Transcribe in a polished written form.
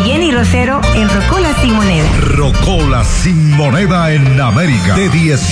Jenny Rosero en Rocola Sin Moneda. Rocola Sin Moneda en América. De 18